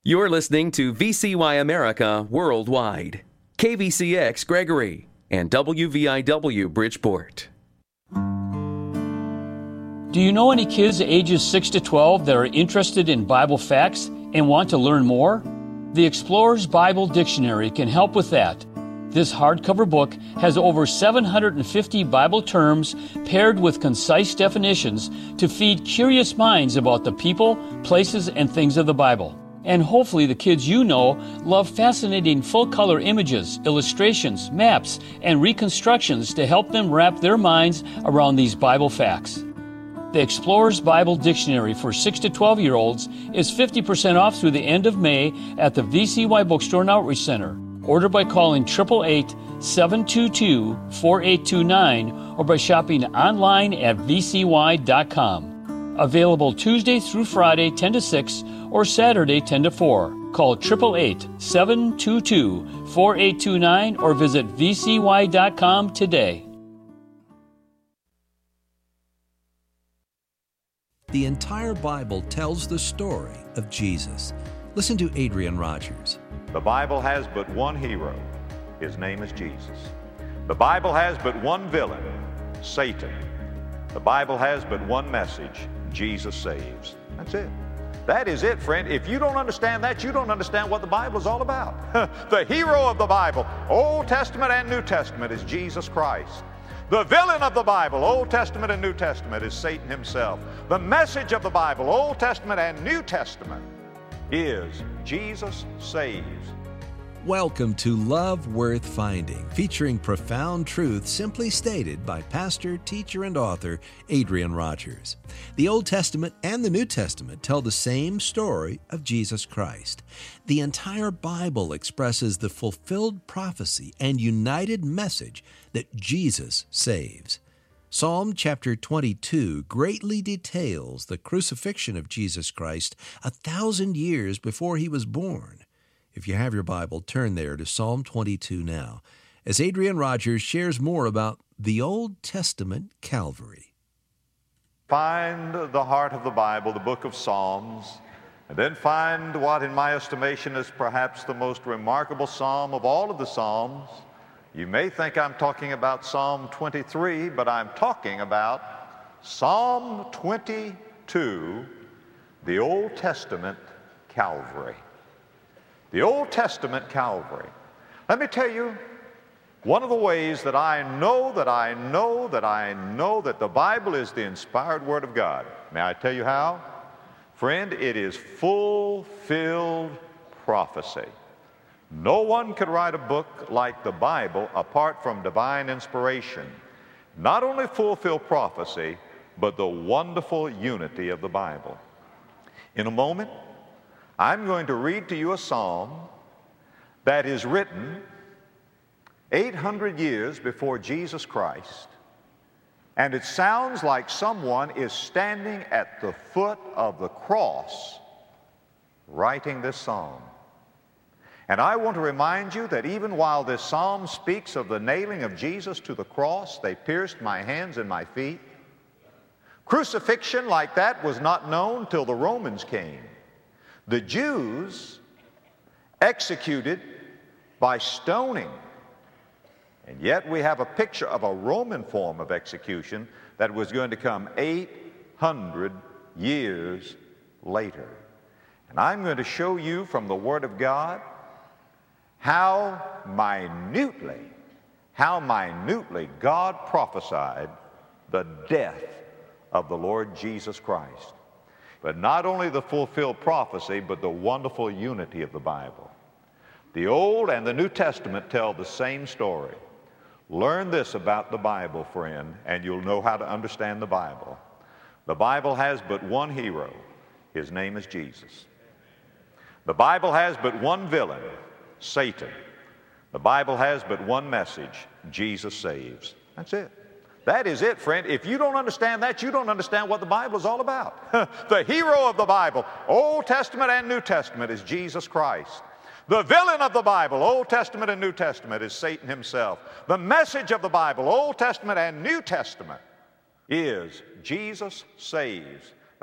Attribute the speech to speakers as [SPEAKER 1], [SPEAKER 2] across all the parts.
[SPEAKER 1] You're listening to VCY America Worldwide, KVCX Gregory, and WVIW Bridgeport.
[SPEAKER 2] Do you know any kids ages 6 to 12 that are interested in Bible facts and want to learn more? The Explorer's Bible Dictionary can help with that. This hardcover book has over 750 Bible terms paired with concise definitions to feed curious minds about the people, places, and things of the Bible. And hopefully the kids you know love fascinating full-color images, illustrations, maps, and reconstructions to help them wrap their minds around these Bible facts. The Explorer's Bible Dictionary for 6 to 12-year-olds is 50% off through the end of May at the VCY Bookstore and Outreach Center. Order by calling 888-722-4829 or by shopping online at vcy.com. Available Tuesday through Friday 10 to 6 or Saturday 10 to 4. Call 888-722-4829 or visit vcy.com today.
[SPEAKER 3] The entire Bible tells the story of Jesus. Listen to Adrian Rogers.
[SPEAKER 4] The Bible has but one hero. His name is Jesus. The Bible has but one villain, Satan. The Bible has but one message, Jesus saves. That's it. That is it, friend. If you don't understand that, you don't understand what the Bible is all about. The hero of the Bible, Old Testament and New Testament, is Jesus Christ. The villain of the Bible, Old Testament and New Testament, is Satan himself. The message of the Bible, Old Testament and New Testament, is Jesus saves.
[SPEAKER 3] Welcome to Love Worth Finding, featuring profound truth simply stated by pastor, teacher, and author Adrian Rogers. The Old Testament and the New Testament tell the same story of Jesus Christ. The entire Bible expresses the fulfilled prophecy and united message that Jesus saves. Psalm chapter 22 greatly details the crucifixion of Jesus Christ 1,000 years before he was born. If you have your Bible, turn there to Psalm 22 now, as Adrian Rogers shares more about the Old Testament Calvary.
[SPEAKER 4] Find the heart of the Bible, the book of Psalms, and then find what, in my estimation, is perhaps the most remarkable psalm of all of the Psalms. You may think I'm talking about Psalm 23, but I'm talking about Psalm 22, the Old Testament Calvary. The Old Testament Calvary. Let me tell you, one of the ways that I know that the Bible is the inspired Word of God. May I tell you how? Friend, it is fulfilled prophecy. No one could write a book like the Bible apart from divine inspiration. Not only fulfill prophecy, but the wonderful unity of the Bible. In a moment, I'm going to read to you a psalm that is written 800 years before Jesus Christ, and it sounds like someone is standing at the foot of the cross writing this psalm. And I want to remind you that even while this psalm speaks of the nailing of Jesus to the cross, they pierced my hands and my feet. Crucifixion like that was not known till the Romans came. The Jews executed by stoning. And yet we have a picture of a Roman form of execution that was going to come 800 years later. And I'm going to show you from the Word of God how minutely God prophesied the death of the Lord Jesus Christ. But not only the fulfilled prophecy, but the wonderful unity of the Bible. The Old and the New Testament tell the same story. Learn this about the Bible, friend, and you'll know how to understand the Bible. The Bible has but one hero. His name is Jesus. The Bible has but one villain, Satan. The Bible has but one message, Jesus saves. That's it. That is it, friend. If you don't understand that, you don't understand what the Bible is all about. The hero of the Bible, Old Testament and New Testament, is Jesus Christ. The villain of the Bible, Old Testament and New Testament, is Satan himself. The message of the Bible, Old Testament and New Testament, is Jesus saves.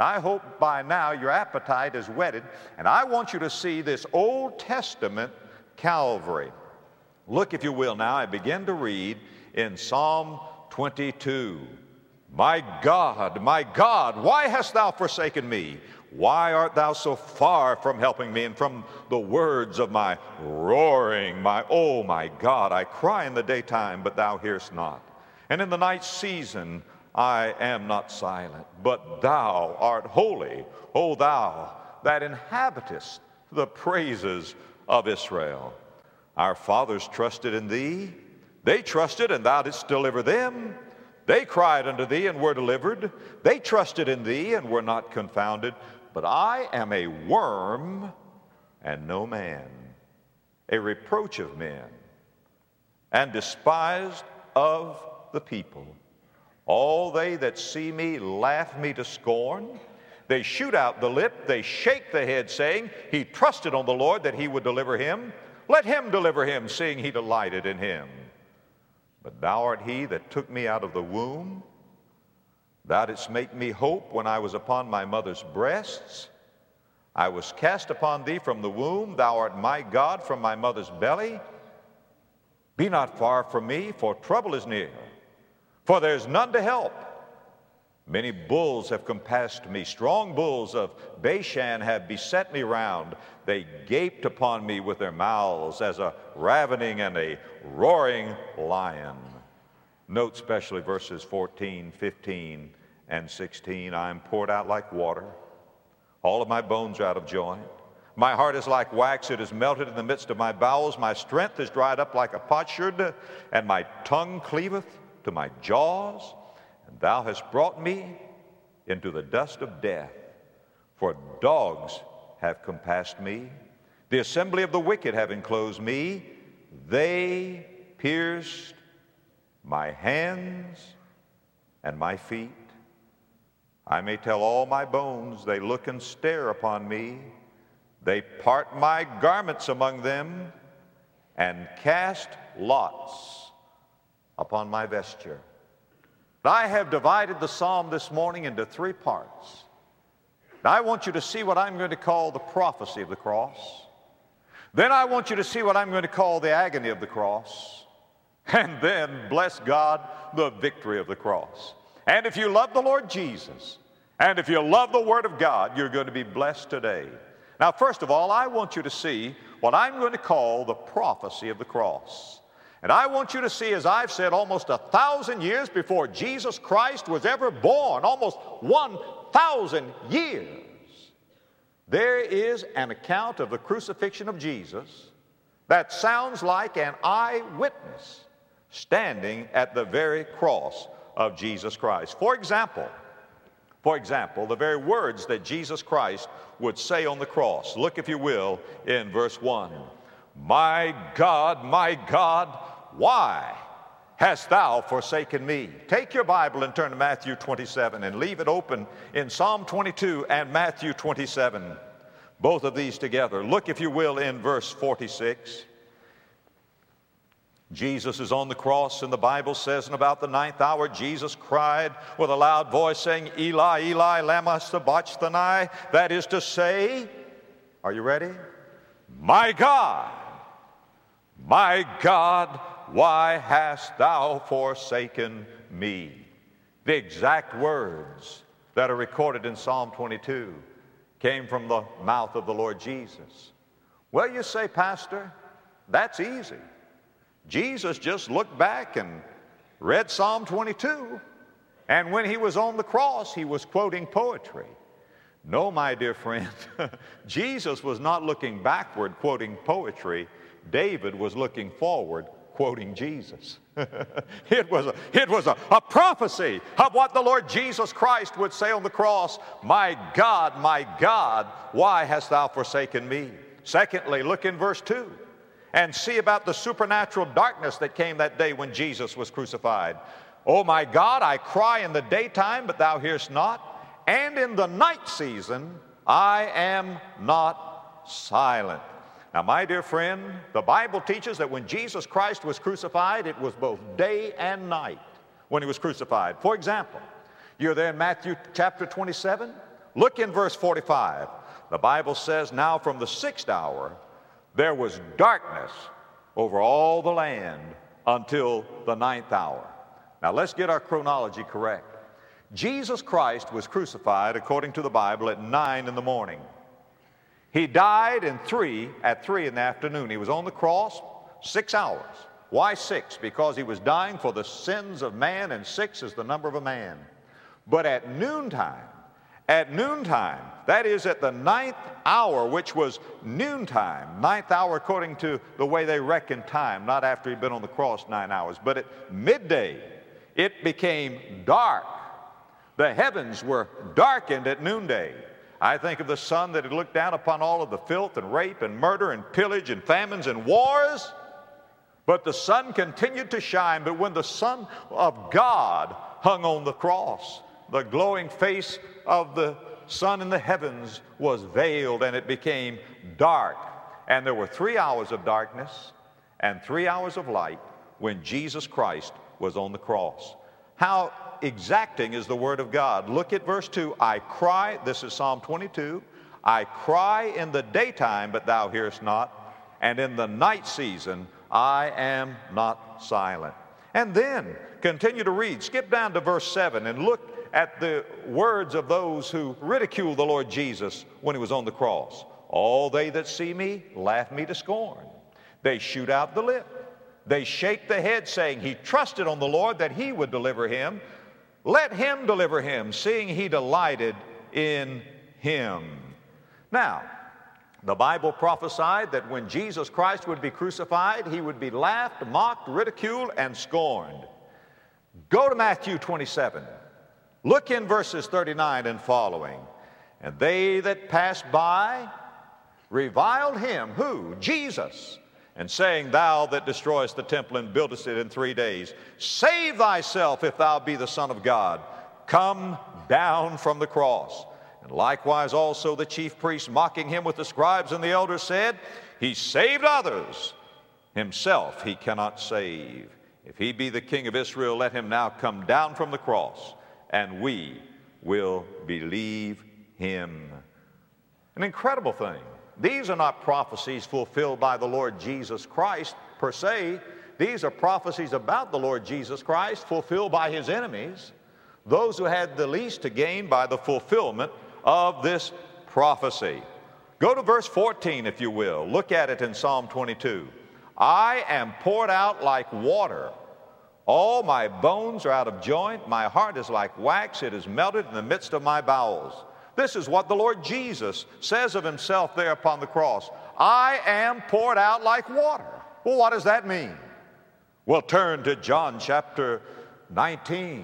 [SPEAKER 4] I hope by now your appetite is whetted, and I want you to see this Old Testament Calvary. Look, if you will, now, I begin to read in Psalm 22. My God, why hast thou forsaken me? Why art thou so far from helping me and from the words of my roaring? Oh my God, I cry in the daytime, but thou hearest not. And in the night season I am not silent, but thou art holy, O thou that inhabitest the praises of Israel. Our fathers trusted in thee. They trusted, and thou didst deliver them. They cried unto thee, and were delivered. They trusted in thee, and were not confounded. But I am a worm, and no man, a reproach of men, and despised of the people. All they that see me laugh me to scorn. They shoot out the lip, they shake the head, saying, He trusted on the Lord that he would deliver him. Let him deliver him, seeing he delighted in him. But thou art he that took me out of the womb. Thou didst make me hope when I was upon my mother's breasts. I was cast upon thee from the womb. Thou art my God from my mother's belly. Be not far from me, for trouble is near, for there is none to help. Many bulls have compassed me. Strong bulls of Bashan have beset me round. They gaped upon me with their mouths as a ravening and a roaring lion. Note especially verses 14, 15, and 16. I am poured out like water. All of my bones are out of joint. My heart is like wax. It is melted in the midst of my bowels. My strength is dried up like a potsherd, and my tongue cleaveth to my jaws. And thou hast brought me into the dust of death, for dogs have compassed me. The assembly of the wicked have enclosed me. They pierced my hands and my feet. I may tell all my bones, they look and stare upon me. They part my garments among them and cast lots upon my vesture. I have divided the psalm this morning into three parts. Now, I want you to see what I'm going to call the prophecy of the cross. Then I want you to see what I'm going to call the agony of the cross. And then, bless God, the victory of the cross. And if you love the Lord Jesus, and if you love the Word of God, you're going to be blessed today. Now, first of all, I want you to see what I'm going to call the prophecy of the cross. And I want you to see, as I've said, almost 1,000 years before Jesus Christ was ever born, almost 1,000 years, there is an account of the crucifixion of Jesus that sounds like an eyewitness standing at the very cross of Jesus Christ. For example, the very words that Jesus Christ would say on the cross. Look, if you will, in verse 1. My God, why hast thou forsaken me? Take your Bible and turn to Matthew 27 and leave it open in Psalm 22 and Matthew 27. Both of these together. Look, if you will, in verse 46. Jesus is on the cross, and the Bible says, in about the 9th hour, Jesus cried with a loud voice, saying, Eli, Eli, lama sabachthani. That is to say, are you ready? My God, why hast thou forsaken me? The exact words that are recorded in Psalm 22 came from the mouth of the Lord Jesus. Well, you say, Pastor, that's easy. Jesus just looked back and read Psalm 22, and when he was on the cross, he was quoting poetry. No, my dear friend, Jesus was not looking backward quoting poetry. David was looking forward quoting Jesus. It was a prophecy of what the Lord Jesus Christ would say on the cross. My God, why hast thou forsaken me? Secondly, look in verse 2 and see about the supernatural darkness that came that day when Jesus was crucified. Oh my God, I cry in the daytime, but thou hearest not, and in the night season I am not silent. Now, my dear friend, the Bible teaches that when Jesus Christ was crucified, it was both day and night when he was crucified. For example, you're there in Matthew chapter 27. Look in verse 45. The Bible says, now from the 6th hour there was darkness over all the land until the 9th hour. Now let's get our chronology correct. Jesus Christ was crucified, according to the Bible, at 9 in the morning. He died at 3 in the afternoon. He was on the cross 6 hours. Why 6? Because he was dying for the sins of man, and 6 is the number of a man. But at noontime, that is at the 9th hour, which was noontime, 9th hour according to the way they reckon time, not after he'd been on the cross 9 hours, but at midday, it became dark. The heavens were darkened at noonday. I think of the sun that had looked down upon all of the filth and rape and murder and pillage and famines and wars. But the sun continued to shine. But when the Son of God hung on the cross, the glowing face of the sun in the heavens was veiled, and it became dark. And there were 3 hours of darkness and 3 hours of light when Jesus Christ was on the cross. How exacting is the Word of God. Look at verse 2. I cry, this is Psalm 22, I cry in the daytime, but thou hearest not, and in the night season I am not silent. And then continue to read. Skip down to verse 7 and look at the words of those who ridiculed the Lord Jesus when he was on the cross. All they that see me laugh me to scorn. They shoot out the lip. They shake the head, saying, he trusted on the Lord that he would deliver him. Let him deliver him, seeing he delighted in him. Now, the Bible prophesied that when Jesus Christ would be crucified, he would be laughed, mocked, ridiculed, and scorned. Go to Matthew 27. Look in verses 39 and following. And they that passed by reviled him, who? Jesus. And saying, thou that destroyest the temple and buildest it in 3 days, save thyself if thou be the Son of God. Come down from the cross. And likewise also the chief priests, mocking him with the scribes and the elders, said, he saved others, himself he cannot save. If he be the King of Israel, let him now come down from the cross, and we will believe him. An incredible thing. These are not prophecies fulfilled by the Lord Jesus Christ per se. These are prophecies about the Lord Jesus Christ fulfilled by his enemies, those who had the least to gain by the fulfillment of this prophecy. Go to verse 14, if you will. Look at it in Psalm 22. I am poured out like water. All my bones are out of joint. My heart is like wax. It is melted in the midst of my bowels. This is what the Lord Jesus says of himself there upon the cross. I am poured out like water. Well, what does that mean? Well, turn to John chapter 19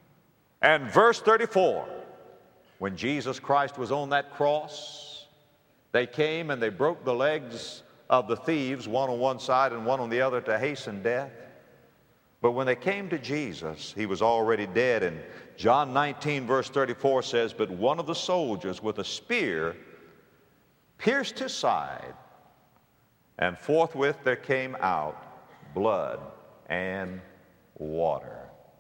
[SPEAKER 4] and verse 34. When Jesus Christ was on that cross, they came and they broke the legs of the thieves, one on one side and one on the other, to hasten death. But when they came to Jesus, he was already dead. And John 19 verse 34 says, but one of the soldiers with a spear pierced his side, and forthwith there came out blood and water.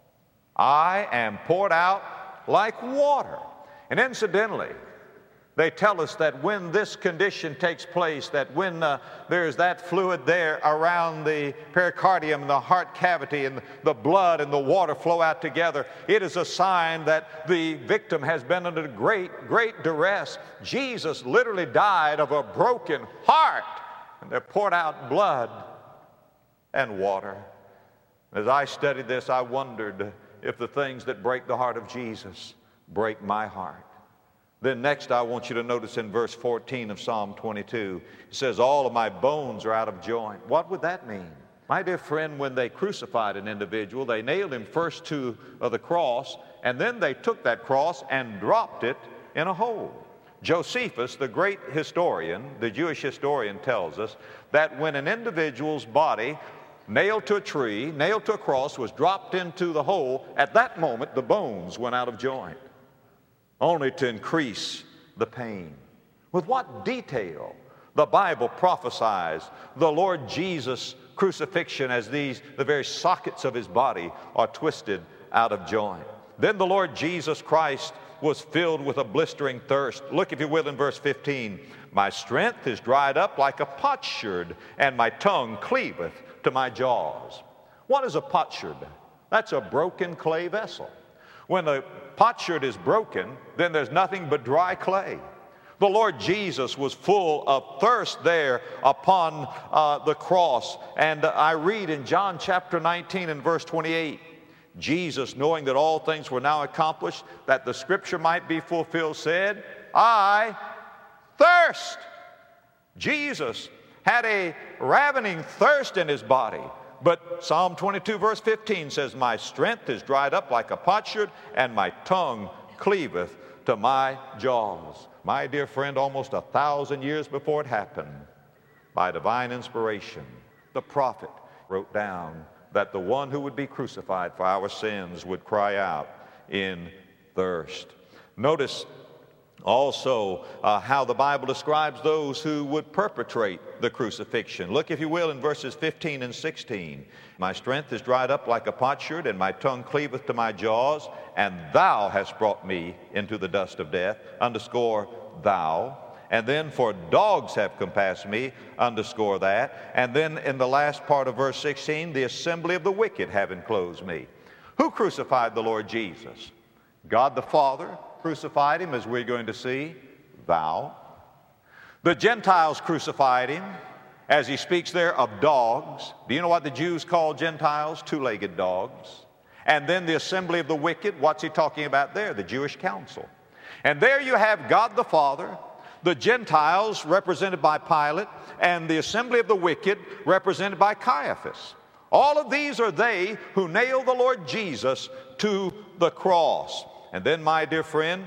[SPEAKER 4] I am poured out like water. And incidentally, they tell us that when this condition takes place, that when there's that fluid there around the pericardium and the heart cavity, and the blood and the water flow out together, it is a sign that the victim has been under great duress. Jesus literally died of a broken heart, and they poured out blood and water. As I studied this, I wondered if the things that break the heart of Jesus break my heart. Then next I want you to notice in verse 14 of Psalm 22, it says, all of my bones are out of joint. What would that mean? My dear friend, when they crucified an individual, they nailed him first to the cross, and then they took that cross and dropped it in a hole. Josephus, the great historian, the Jewish historian, tells us that when an individual's body nailed to a tree, nailed to a cross, was dropped into the hole, at that moment the bones went out of joint, only to increase the pain. With what detail the Bible prophesies the Lord Jesus' crucifixion as the very sockets of his body are twisted out of joint. Then the Lord Jesus Christ was filled with a blistering thirst. Look, if you will, in verse 15. My strength is dried up like a potsherd, and my tongue cleaveth to my jaws. What is a potsherd? That's a broken clay vessel. When the potsherd is broken, then there's nothing but dry clay. The Lord Jesus was full of thirst there upon the cross. And I read in John chapter 19 and verse 28, Jesus, knowing that all things were now accomplished, that the scripture might be fulfilled, said, I thirst. Jesus had a ravening thirst in his body. But Psalm 22 verse 15 says, my strength is dried up like a potsherd, and my tongue cleaveth to my jaws. My dear friend, almost 1,000 years before it happened, by divine inspiration, the prophet wrote down that the one who would be crucified for our sins would cry out in thirst. Notice also how the Bible describes those who would perpetrate the crucifixion. Look, if you will, in verses 15 and 16. My strength is dried up like a potsherd, and my tongue cleaveth to my jaws, and thou hast brought me into the dust of death. Underscore thou. And then, for dogs have compassed me, underscore that. And then in the last part of verse 16, the assembly of the wicked have enclosed me. Who crucified the Lord Jesus? God the Father crucified him, as we're going to see, thou. The Gentiles crucified him, as he speaks there of dogs. Do you know what the Jews call Gentiles? Two-legged dogs. And then the assembly of the wicked, what's he talking about there? The Jewish council. And there you have God the Father, the Gentiles represented by Pilate, and the assembly of the wicked represented by Caiaphas. All of these are they who nailed the Lord Jesus to the cross. And then, my dear friend,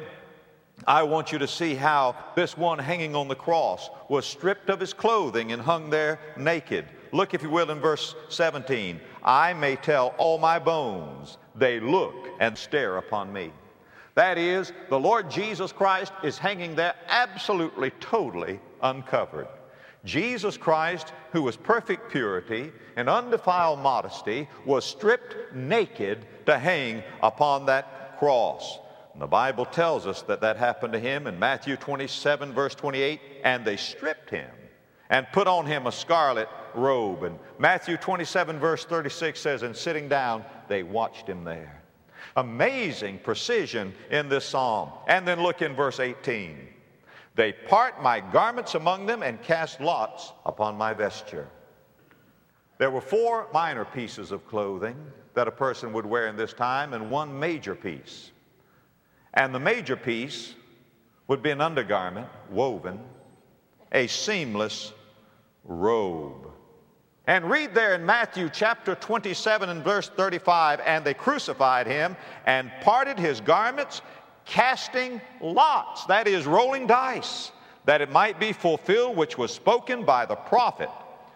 [SPEAKER 4] I want you to see how this one hanging on the cross was stripped of his clothing and hung there naked. Look, if you will, in verse 17. I may tell all my bones, they look and stare upon me. That is, the Lord Jesus Christ is hanging there absolutely, totally uncovered. Jesus Christ, who was perfect purity and undefiled modesty, was stripped naked to hang upon that cross. And the Bible tells us that that happened to him in Matthew 27, verse 28, and they stripped him and put on him a scarlet robe. And Matthew 27, verse 36 says, and sitting down, they watched him there. Amazing precision in this psalm. And then look in verse 18. They part my garments among them and cast lots upon my vesture. There were 4 minor pieces of clothing that a person would wear in this time, and 1 major piece. And the major piece would be an undergarment, woven, a seamless robe. And read there in Matthew chapter 27 and verse 35, and they crucified him and parted his garments, casting lots, that is, rolling dice, that it might be fulfilled which was spoken by the prophet.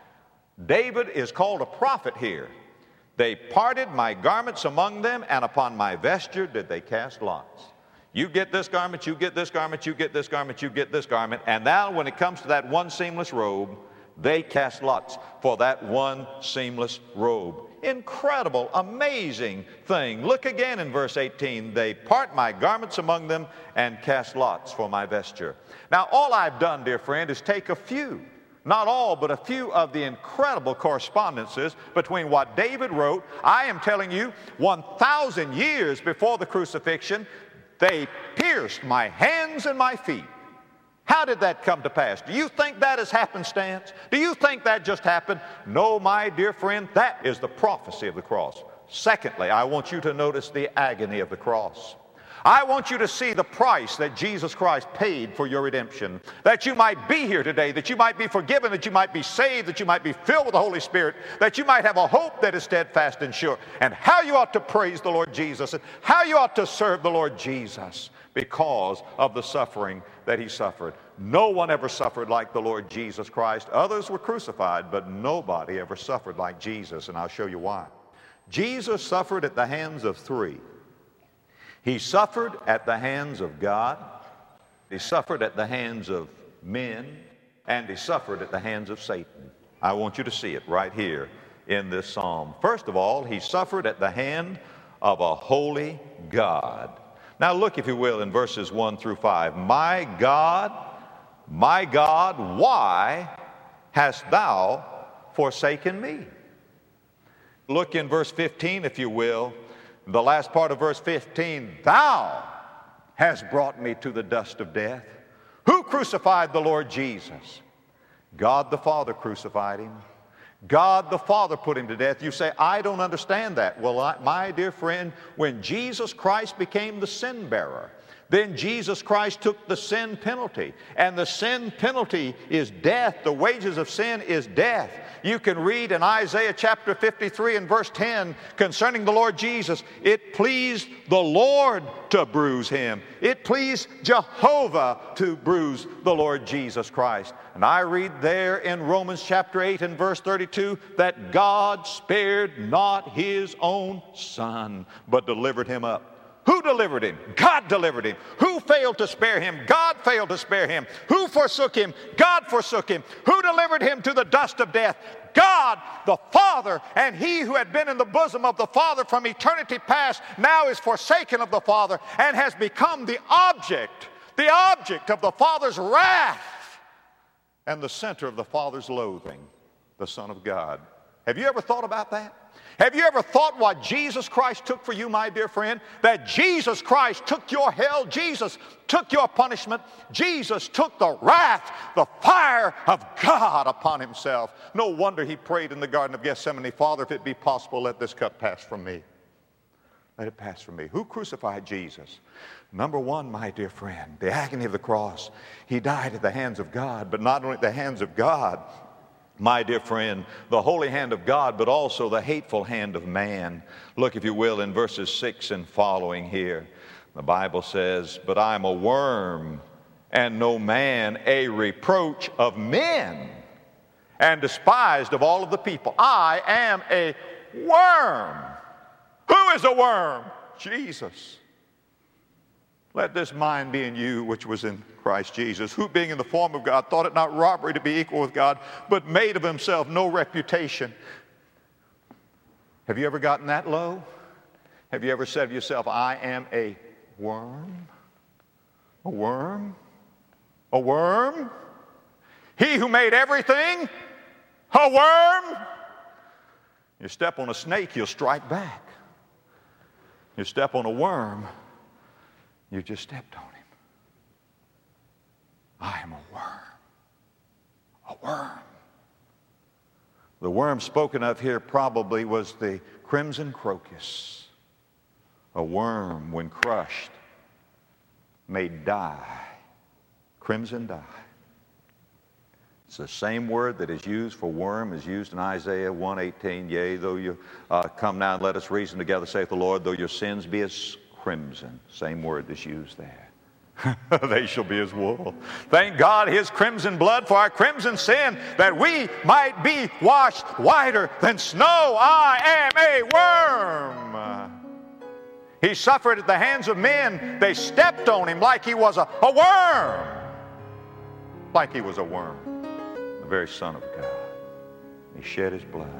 [SPEAKER 4] David is called a prophet here. They parted my garments among them, and upon my vesture did they cast lots. You get this garment, you get this garment, you get this garment, you get this garment, and now when it comes to that one seamless robe, they cast lots for that one seamless robe. Incredible, amazing thing. Look again in verse 18. They part my garments among them and cast lots for my vesture. Now, all I've done, dear friend, is take a few, not all, but a few of the incredible correspondences between what David wrote. I am telling you, 1,000 years before the crucifixion, they pierced my hands and my feet. How did that come to pass? Do you think that is happenstance? Do you think that just happened? No, my dear friend, that is the prophecy of the cross. Secondly, I want you to notice the agony of the cross. I want you to see the price that Jesus Christ paid for your redemption, that you might be here today, that you might be forgiven, that you might be saved, that you might be filled with the Holy Spirit, that you might have a hope that is steadfast and sure, and how you ought to praise the Lord Jesus, and how you ought to serve the Lord Jesus because of the suffering that he suffered. No one ever suffered like the Lord Jesus Christ. Others were crucified, but nobody ever suffered like Jesus, and I'll show you why. Jesus suffered at the hands of 3. He suffered at the hands of God, he suffered at the hands of men, and he suffered at the hands of Satan. I want you to see it right here in this psalm. First of all, he suffered at the hand of a holy God. Now look, if you will, in verses 1 through 5. My God, why hast thou forsaken me? Look in verse 15, if you will. The last part of verse 15. Thou hast brought me to the dust of death. Who crucified the Lord Jesus? God the Father crucified him. God the Father put him to death. You say, I don't understand that. Well, my dear friend, when Jesus Christ became the sin bearer, then Jesus Christ took the sin penalty. And the sin penalty is death. The wages of sin is death. You can read in Isaiah chapter 53 and verse 10 concerning the Lord Jesus, it pleased the Lord to bruise him. It pleased Jehovah to bruise the Lord Jesus Christ. And I read there in Romans chapter 8 and verse 32 that God spared not his own Son, but delivered him up. Who delivered him? God delivered him. Who failed to spare him? God failed to spare him. Who forsook him? God forsook him. Who delivered him to the dust of death? God the Father. And he who had been in the bosom of the Father from eternity past now is forsaken of the Father and has become the object of the Father's wrath and the center of the Father's loathing, the Son of God. Have you ever thought about that? Have you ever thought what Jesus Christ took for you, my dear friend? That Jesus Christ took your hell. Jesus took your punishment. Jesus took the wrath, the fire of God upon himself. No wonder he prayed in the Garden of Gethsemane, Father, if it be possible, let this cup pass from me. Let it pass from me. Who crucified Jesus? Number one, my dear friend, the agony of the cross. He died at the hands of God, but not only at the hands of God, my dear friend, the holy hand of God, but also the hateful hand of man. Look, if you will, in verses 6 and following here. The Bible says, but I am a worm, and no man, a reproach of men, and despised of all of the people. I am a worm. Who is a worm? Jesus. Let this mind be in you, which was in Christ Jesus, who being in the form of God, thought it not robbery to be equal with God, but made of himself no reputation. Have you ever gotten that low? Have you ever said to yourself, I am a worm? A worm? A worm? He who made everything? A worm? You step on a snake, you'll strike back. You step on a worm, you just stepped on him. I am a worm. A worm. The worm spoken of here probably was the crimson crocus. A worm, when crushed, may die. Crimson dye. It's the same word that is used for worm is used in Isaiah 1:18. Yea, though you come now and let us reason together, saith the Lord, though your sins be as crimson. Same word that's used there. They shall be as wool. Thank God his crimson blood for our crimson sin, that we might be washed whiter than snow. I am a worm. He suffered at the hands of men. They stepped on him like he was a worm. Like he was a worm. The very Son of God. He shed his blood.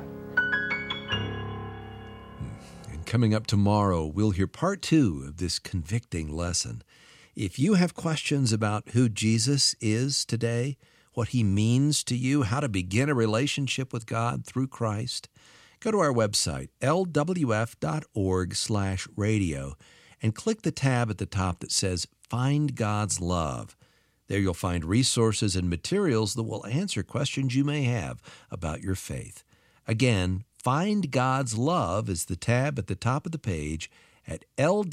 [SPEAKER 3] And coming up tomorrow, we'll hear part 2 of this convicting lesson. If you have questions about who Jesus is today, what he means to you, how to begin a relationship with God through Christ, go to our website, lwf.org/radio, and click the tab at the top that says Find God's Love. There you'll find resources and materials that will answer questions you may have about your faith. Again, Find God's Love is the tab at the top of the page at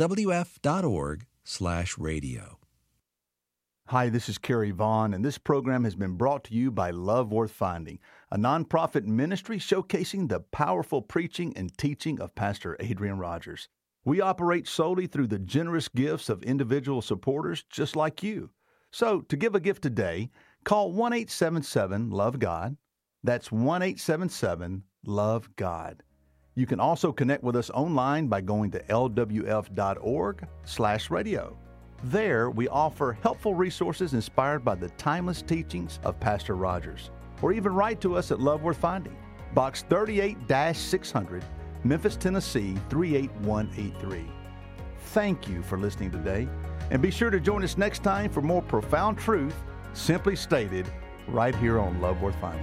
[SPEAKER 3] lwf.org/radio.
[SPEAKER 5] Hi, this is Kerry Vaughn, and this program has been brought to you by Love Worth Finding, a nonprofit ministry showcasing the powerful preaching and teaching of Pastor Adrian Rogers. We operate solely through the generous gifts of individual supporters just like you. So, to give a gift today, call 1-877-LOVE-GOD. That's 1-877-LOVE-GOD. You can also connect with us online by going to lwf.org/radio. There, we offer helpful resources inspired by the timeless teachings of Pastor Rogers. Or even write to us at Love Worth Finding, Box 38-600, Memphis, Tennessee 38183. thank you for listening today. And be sure to join us next time for more profound truth, simply stated, right here on Love Worth Finding.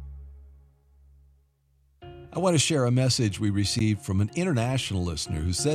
[SPEAKER 3] I want to share a message we received from an international listener who said